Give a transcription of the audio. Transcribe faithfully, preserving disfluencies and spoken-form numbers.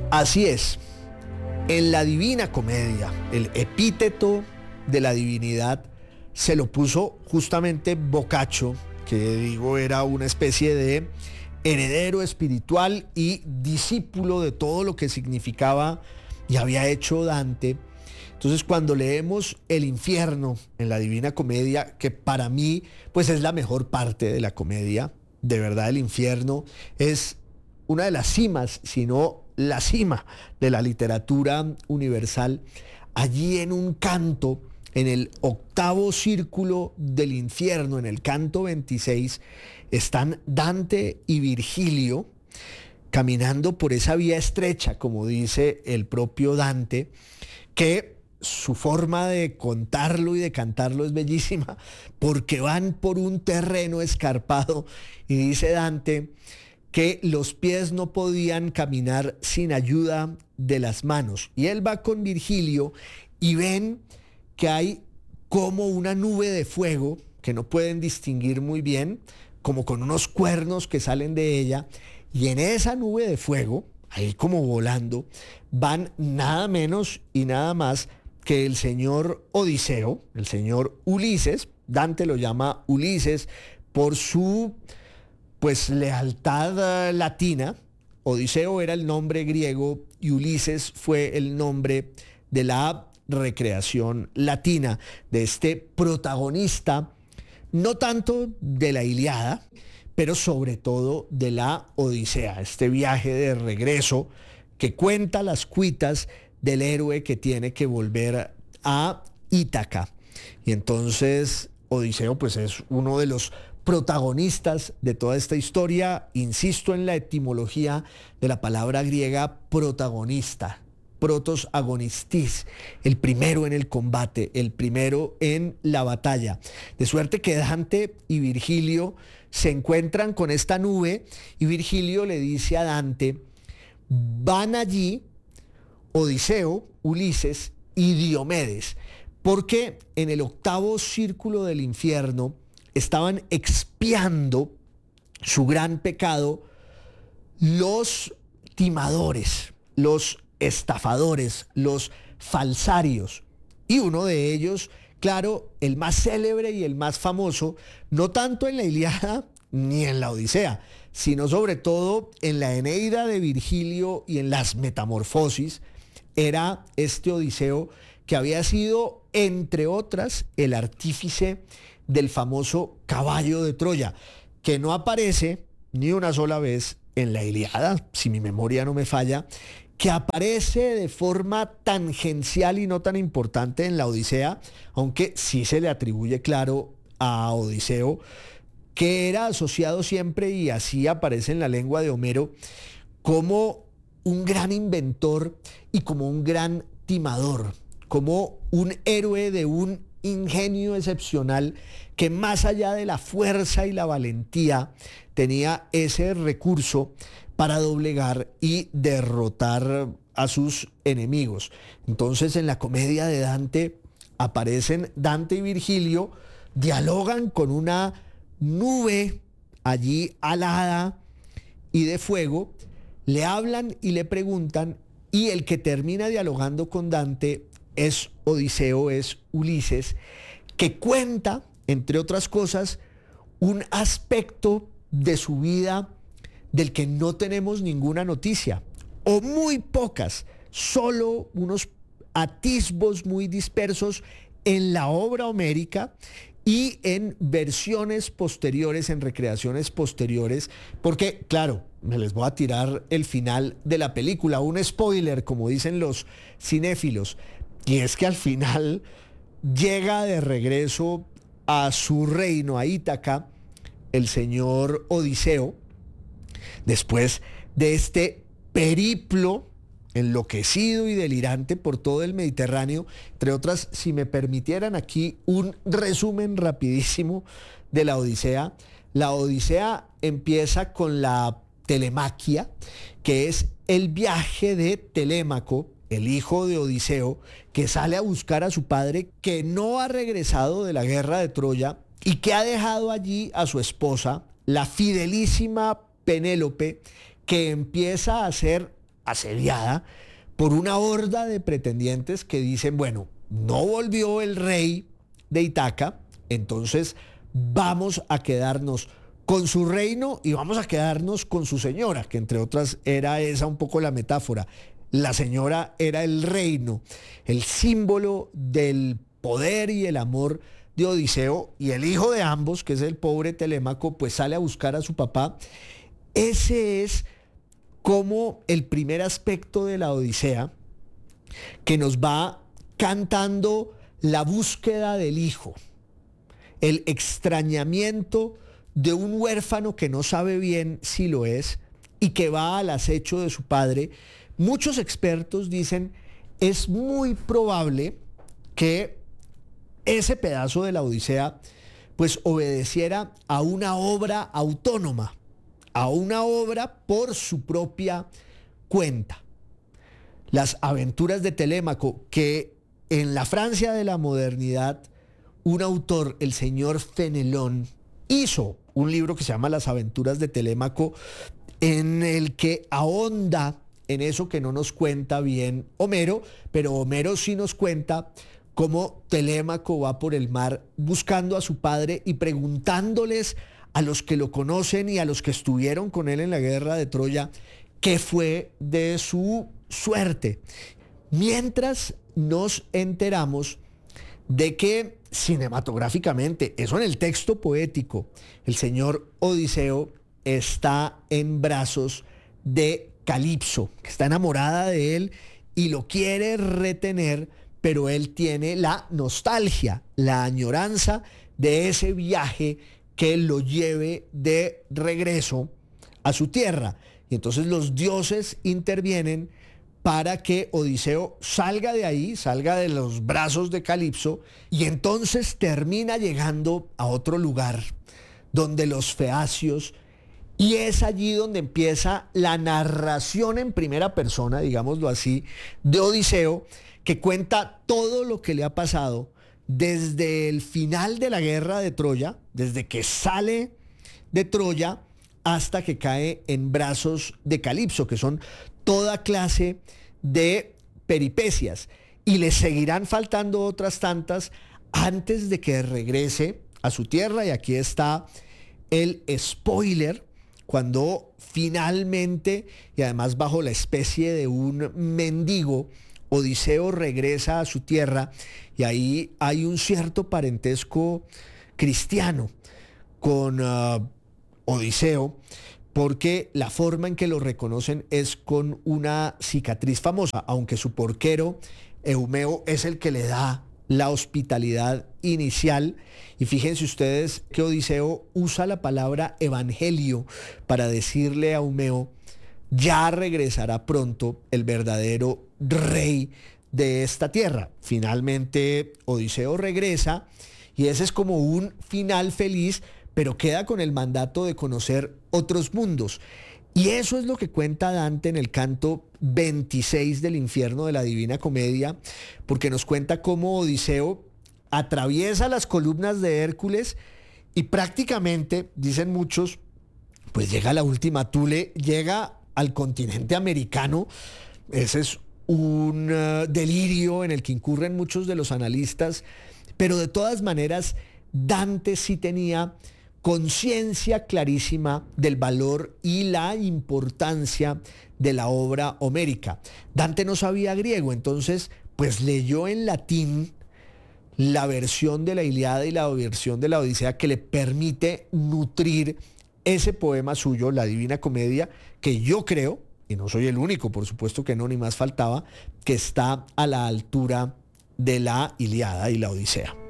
Así es, en la Divina Comedia, el epíteto de la divinidad se lo puso justamente Boccaccio, que digo era una especie de heredero espiritual y discípulo de todo lo que significaba y había hecho Dante. Entonces, cuando leemos el infierno en la Divina Comedia, que para mí pues es la mejor parte de la comedia, de verdad el infierno es una de las cimas, si no la cima de la literatura universal. Allí en un canto, en el octavo círculo del infierno, en el canto veintiséis, están Dante y Virgilio caminando por esa vía estrecha, como dice el propio Dante, que su forma de contarlo y de cantarlo es bellísima, porque van por un terreno escarpado y dice Dante que los pies no podían caminar sin ayuda de las manos. Y él va con Virgilio y ven que hay como una nube de fuego que no pueden distinguir muy bien, como con unos cuernos que salen de ella, y en esa nube de fuego, ahí como volando, van nada menos y nada más que el señor Odiseo, el señor Ulises. Dante lo llama Ulises por su pues lealtad latina. Odiseo era el nombre griego y Ulises fue el nombre de la recreación latina de este protagonista, no tanto de la Ilíada, pero sobre todo de la Odisea, este viaje de regreso que cuenta las cuitas del héroe que tiene que volver a Ítaca. Y entonces Odiseo pues es uno de los protagonistas de toda esta historia. Insisto en la etimología de la palabra griega protagonista, protos agonistis, el primero en el combate, el primero en la batalla. De suerte que Dante y Virgilio se encuentran con esta nube y Virgilio le dice a Dante, van allí Odiseo, Ulises y Diomedes, porque en el octavo círculo del infierno estaban expiando su gran pecado los timadores, los estafadores, los falsarios. Y uno de ellos, claro, el más célebre y el más famoso, no tanto en la Ilíada ni en la Odisea, sino sobre todo en la Eneida de Virgilio y en las Metamorfosis, era este Odiseo que había sido, entre otras, el artífice del famoso caballo de Troya, que no aparece ni una sola vez en la Ilíada, si mi memoria no me falla, que aparece de forma tangencial y no tan importante en la Odisea, aunque sí se le atribuye, claro, a Odiseo, que era asociado siempre, y así aparece en la lengua de Homero, como un gran inventor y como un gran timador, como un héroe de un ingenio excepcional que más allá de la fuerza y la valentía tenía ese recurso para doblegar y derrotar a sus enemigos. Entonces en la comedia de Dante aparecen Dante y Virgilio, dialogan con una nube allí alada y de fuego, le hablan y le preguntan, y el que termina dialogando con Dante es Odiseo, es Ulises, que cuenta, entre otras cosas, un aspecto de su vida del que no tenemos ninguna noticia, o muy pocas, solo unos atisbos muy dispersos en la obra homérica y en versiones posteriores, en recreaciones posteriores, porque, claro, me les voy a tirar el final de la película, un spoiler, como dicen los cinéfilos, y es que al final llega de regreso a su reino, a Ítaca, el señor Odiseo, después de este periplo enloquecido y delirante por todo el Mediterráneo. Entre otras, si me permitieran aquí un resumen rapidísimo de la Odisea. La Odisea empieza con la telemaquia, que es el viaje de Telémaco, el hijo de Odiseo, que sale a buscar a su padre, que no ha regresado de la guerra de Troya y que ha dejado allí a su esposa, la fidelísima Penélope, que empieza a ser asediada por una horda de pretendientes que dicen, bueno, no volvió el rey de Ítaca, entonces vamos a quedarnos con su reino y vamos a quedarnos con su señora, que entre otras era esa un poco la metáfora. La señora era el reino, el símbolo del poder y el amor de Odiseo, y el hijo de ambos, que es el pobre Telémaco, pues sale a buscar a su papá. Ese es como el primer aspecto de la Odisea, que nos va cantando la búsqueda del hijo, el extrañamiento de un huérfano que no sabe bien si lo es y que va al acecho de su padre. Muchos expertos dicen, es muy probable que ese pedazo de la Odisea pues obedeciera a una obra autónoma, a una obra por su propia cuenta. Las aventuras de Telémaco, que en la Francia de la modernidad, un autor, el señor Fenelón, hizo un libro que se llama Las aventuras de Telémaco, en el que ahonda en eso que no nos cuenta bien Homero, pero Homero sí nos cuenta cómo Telémaco va por el mar buscando a su padre y preguntándoles a los que lo conocen y a los que estuvieron con él en la guerra de Troya qué fue de su suerte. Mientras nos enteramos de que cinematográficamente, eso en el texto poético, el señor Odiseo está en brazos de Calipso, que está enamorada de él y lo quiere retener, pero él tiene la nostalgia, la añoranza de ese viaje que lo lleve de regreso a su tierra. Y entonces los dioses intervienen para que Odiseo salga de ahí, salga de los brazos de Calipso, y entonces termina llegando a otro lugar, donde los feacios, y es allí donde empieza la narración en primera persona, digámoslo así, de Odiseo, que cuenta todo lo que le ha pasado desde el final de la guerra de Troya, desde que sale de Troya hasta que cae en brazos de Calipso, que son toda clase de peripecias, y le seguirán faltando otras tantas antes de que regrese a su tierra. Y aquí está el spoiler, cuando finalmente, y además bajo la especie de un mendigo, Odiseo regresa a su tierra, y ahí hay un cierto parentesco cristiano con uh, Odiseo, porque la forma en que lo reconocen es con una cicatriz famosa, aunque su porquero, Eumeo, es el que le da la hospitalidad inicial. Y fíjense ustedes que Odiseo usa la palabra evangelio para decirle a Eumeo, ya regresará pronto el verdadero rey de esta tierra. Finalmente Odiseo regresa, y ese es como un final feliz, pero queda con el mandato de conocer otros mundos. Y eso es lo que cuenta Dante en el canto veintiséis del infierno de la Divina Comedia, porque nos cuenta cómo Odiseo atraviesa las columnas de Hércules y prácticamente, dicen muchos, pues llega a la última Thule, llega al continente americano. Ese es un uh, delirio en el que incurren muchos de los analistas, pero de todas maneras Dante sí tenía conciencia clarísima del valor y la importancia de la obra homérica. Dante no sabía griego, entonces pues leyó en latín la versión de la Ilíada y la versión de la Odisea, que le permite nutrir ese poema suyo, la Divina Comedia, que yo creo, y no soy el único, por supuesto que no, ni más faltaba, que está a la altura de la Ilíada y la Odisea.